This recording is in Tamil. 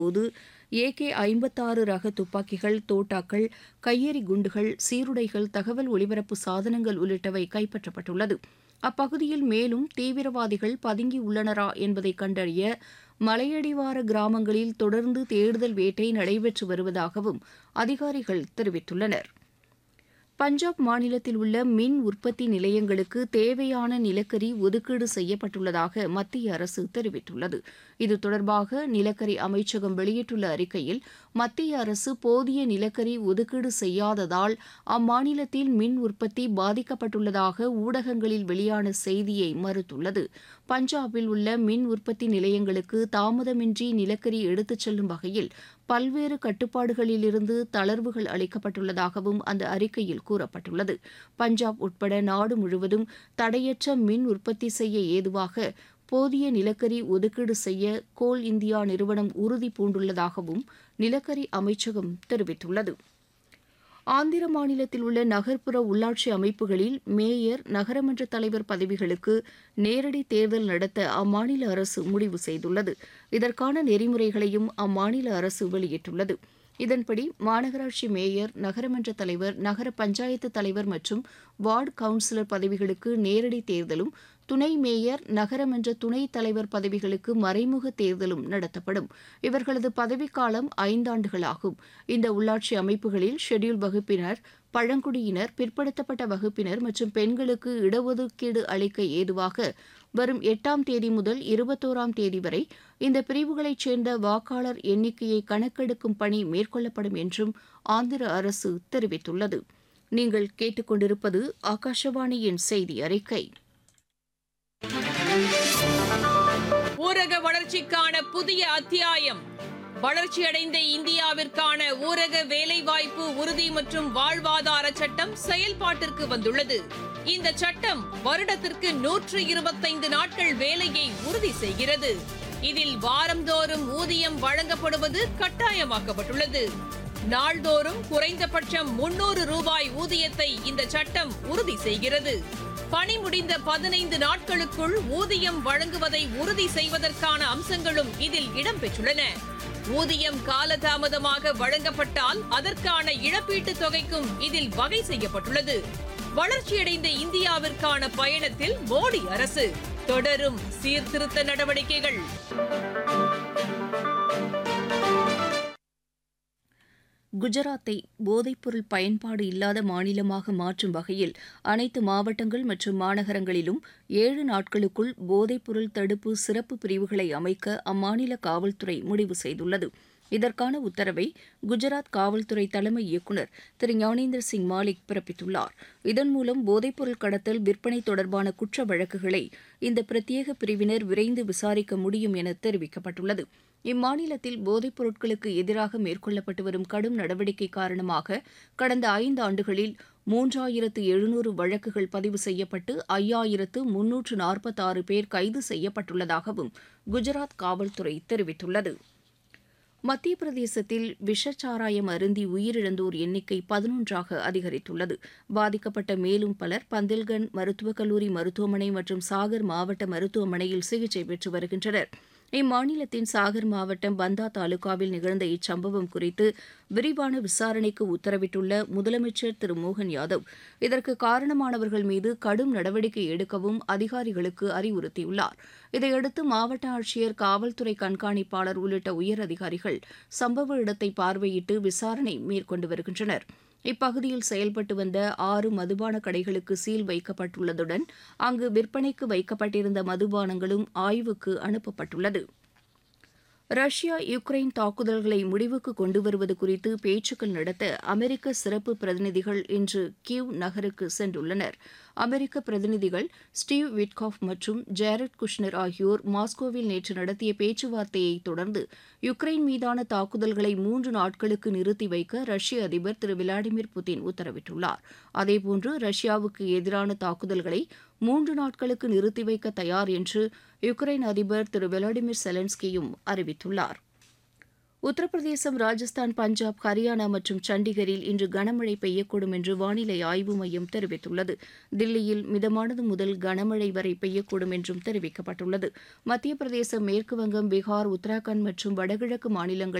போது AK-56 ரக துப்பாக்கிகள், தோட்டாக்கள், கையெறி குண்டுகள், சீருடைகள், தகவல் ஒலிபரப்பு சாதனங்கள் உள்ளிட்டவை கைப்பற்றப்பட்டுள்ளது. அப்பகுதியில் மேலும் தீவிரவாதிகள் பதுங்கியுள்ளனரா என்பதை கண்டறிய மலையடிவார கிராமங்களில் தொடர்ந்து தேடுதல் வேட்டை நடைபெற்று வருவதாகவும் அதிகாரிகள் தெரிவித்துள்ளனர். பஞ்சாப் மாநிலத்தில் உள்ள மின் உற்பத்தி நிலையங்களுக்கு தேவையான நிலக்கரி ஒதுக்கீடு செய்யப்பட்டுள்ளதாக மத்திய அரசு தெரிவித்துள்ளது. இது தொடர்பாக நிலக்கரி அமைச்சகம் வெளியிட்டுள்ள அறிக்கையில், மத்திய அரசு போதிய நிலக்கரி ஒதுக்கீடு செய்யாததால் அம்மாநிலத்தில் மின் உற்பத்தி பாதிக்கப்பட்டுள்ளதாக ஊடகங்களில் வெளியான செய்தியை மறுத்துள்ளது. பஞ்சாபில் உள்ள மின் உற்பத்தி நிலையங்களுக்கு தாமதமின்றி நிலக்கரி எடுத்துச் செல்லும் வகையில் பல்வேறு கட்டுப்பாடுகளிலிருந்து தளர்வுகள் அளிக்கப்பட்டுள்ளதாகவும் அந்த அறிக்கையில் கூறப்பட்டுள்ளது. பஞ்சாப் உட்பட நாடு முழுவதும் தடையற்ற மின் உற்பத்தி செய்ய ஏதுவாக போதிய நிலக்கரி ஒதுக்கீடு செய்ய கோல் இந்தியா நிறுவனம் உறுதி பூண்டுள்ளதாகவும் நிலக்கரி அமைச்சகம் தெரிவித்துள்ளது. ஆந்திர மாநிலத்தில் உள்ள நகர்ப்புற உள்ளாட்சி அமைப்புகளில் மேயர், நகரமன்ற தலைவர் பதவிகளுக்கு நேரடி தேர்தல் நடத்த அம்மாநில அரசு முடிவு செய்துள்ளது. இதற்கான நெறிமுறைகளையும் அம்மாநில அரசு வெளியிட்டுள்ளது. இதன்படி மாநகராட்சி மேயர், நகரமன்ற தலைவர், நகர பஞ்சாயத்து தலைவர் மற்றும் வார்டு கவுன்சிலர் பதவிகளுக்கு நேரடி தேர்தலும், துணை மேயர், நகரமன்ற துணைத் தலைவர் பதவிகளுக்கு மறைமுக தேர்தலும் நடத்தப்படும். இவர்களது பதவிக்காலம் 5 ஆண்டுகள் ஆகும். இந்த உள்ளாட்சி அமைப்புகளில் ஷெட்யூல்டு வகுப்பினர், பழங்குடியினர், பிற்படுத்தப்பட்ட வகுப்பினர் மற்றும் பெண்களுக்கு இடஒதுக்கீடு அளிக்க ஏதுவாக வரும் 8ஆம் தேதி முதல் 21ஆம் தேதி வரை இந்த பிரிவுகளைச் சேர்ந்த வாக்காளர் எண்ணிக்கையை கணக்கெடுக்கும் பணி மேற்கொள்ளப்படும் என்றும் ஆந்திர அரசு தெரிவித்துள்ளது. நீங்கள் கேட்டுக்கொண்டிருப்பது ஆகாஷவாணியின் செய்தி அறிக்கை. ஊரக வளர்ச்சிக்கான புதிய அத்தியாயம். வளர்ச்சியடைந்த இந்தியாவிற்கான ஊரக வேலைவாய்ப்பு உறுதி மற்றும் வாழ்வாதார சட்டம் செயல்பாட்டிற்கு வந்துள்ளது. இந்த சட்டம் வருடத்திற்கு 125 நாட்கள் வேலையை உறுதி செய்கிறது. இதில் வாரந்தோறும் ஊதியம் வழங்கப்படுவது கட்டாயமாக்கப்பட்டுள்ளது. நாள்தோறும் குறைந்தபட்சம் 300 ரூபாய் ஊதியத்தை இந்த சட்டம் உறுதி செய்கிறது. பணி முடிந்த 15 நாட்களுக்குள் ஊதியம் வழங்குவதை உறுதி செய்வதற்கான அம்சங்களும் இதில் இடம்பெற்றுள்ளன. ஊதியம் காலதாமதமாக வழங்கப்பட்டால் அதற்கான இழப்பீட்டுத் தொகைக்கும் இதில் வகை செய்யப்பட்டுள்ளது. வளர்ச்சியடைந்த இந்தியாவிற்கான பயணத்தில் மோடி அரசு தொடரும் சீர்திருத்த நடவடிக்கைகள். குஜராத்தை போதைப்பொருள் பயன்பாடு இல்லாத மாநிலமாக மாற்றும் வகையில் அனைத்து மாவட்டங்கள் மற்றும் மாநகரங்களிலும் 7 நாட்களுக்குள் போதைப்பொருள் தடுப்பு சிறப்பு பிரிவுகளை அமைக்க அம்மாநில காவல்துறை முடிவு செய்துள்ளது. இதற்கான உத்தரவை குஜராத் காவல்துறை தலைமை இயக்குநர் திரு ஞானேந்திர சிங் மாலிக் பிறப்பித்துள்ளார். இதன் மூலம் போதைப்பொருள் கடத்தல், விற்பனை தொடர்பான குற்ற வழக்குகளை இந்த பிரத்யேக பிரிவினர் விரைந்து விசாரிக்க முடியும் என தெரிவிக்கப்பட்டுள்ளது. இம்மாநிலத்தில் போதைப் பொருட்களுக்கு எதிராக மேற்கொள்ளப்பட்டு வரும் கடும் நடவடிக்கை காரணமாக கடந்த 5 ஆண்டுகளில் 3700 வழக்குகள் பதிவு செய்யப்பட்டு 5346 பேர் கைது செய்யப்பட்டுள்ளதாகவும் குஜராத் காவல்துறை தெரிவித்துள்ளது. மத்திய பிரதேசத்தில் விஷச்சாராயம் அருந்தி உயிரிழந்தோர் எண்ணிக்கை 11ஆக அதிகரித்துள்ளது. பாதிக்கப்பட்ட மேலும் பலர் பந்தல்கண்ட் மருத்துவக் கல்லூரி மருத்துவமனை மற்றும் சாகர் மாவட்ட மருத்துவமனையில் சிகிச்சை பெற்று வருகின்றனர். இம்மாநிலத்தின் சாகர் மாவட்டம் பந்தா தாலுகாவில் நிகழ்ந்த இச்சம்பவம் குறித்து விரிவான விசாரணைக்கு உத்தரவிட்டுள்ள முதலமைச்சர் திரு மோகன் யாதவ், இதற்கு காரணமானவர்கள் மீது கடும் நடவடிக்கை எடுக்கவும் அதிகாரிகளுக்கு அறிவுறுத்தியுள்ளார். இதையடுத்து மாவட்ட ஆட்சியர், காவல்துறை கண்காணிப்பாளர் உள்ளிட்ட உயர் அதிகாரிகள் சம்பவ இடத்தை பார்வையிட்டு விசாரணை மேற்கொண்டு வருகின்றனர். இப்பகுதியில் செயல்பட்டு வந்த 6 மதுபான கடைகளுக்கு சீல் வைக்கப்பட்டுள்ளதுடன் அங்கு விற்பனைக்கு வைக்கப்பட்டிருந்த மதுபானங்களும் ஆய்வுக்கு அனுப்பப்பட்டுள்ளது. ரஷ்யா யுக்ரைன் தாக்குதல்களை முடிவுக்கு கொண்டு வருவது குறித்து பேச்சுக்கள் நடத்த அமெரிக்க சிறப்பு பிரதிநிதிகள் இன்று கீவ் நகருக்கு சென்றுள்ளனர். அமெரிக்க பிரதிநிதிகள் ஸ்டீவ் விட்காஃப் மற்றும் ஜேரட் குஷ்னர் ஆகியோர் மாஸ்கோவில் நேற்று நடத்திய பேச்சுவார்த்தையை தொடர்ந்து யுக்ரைன் மீதான தாக்குதல்களை 3 நாட்களுக்கு நிறுத்தி வைக்க ரஷ்ய அதிபர் திரு விளாடிமிர் புட்டின் உத்தரவிட்டுள்ளார். அதேபோன்று ரஷ்யாவுக்கு எதிரான தாக்குதல்களை 3 நாட்களுக்கு நிறுத்தி வைக்க தயார் என்று யுக்ரைன் அதிபர் திரு விளாடிமிர் செலன்ஸ்கியும் அறிவித்துள்ளார். உத்தரப்பிரதேசம், ராஜஸ்தான், பஞ்சாப், ஹரியானா மற்றும் சண்டிகரில் இன்று கனமழை பெய்யக்கூடும் என்று வானிலை ஆய்வு மையம் தெரிவித்துள்ளது. தில்லியில் மிதமானது முதல் கனமழை வரை பெய்யக்கூடும் என்றும் தெரிவிக்கப்பட்டுள்ளது. மத்திய பிரதேசம், மேற்குவங்கம், பீகார், உத்தராகண்ட் மற்றும் வடகிழக்கு மாநிலங்களில்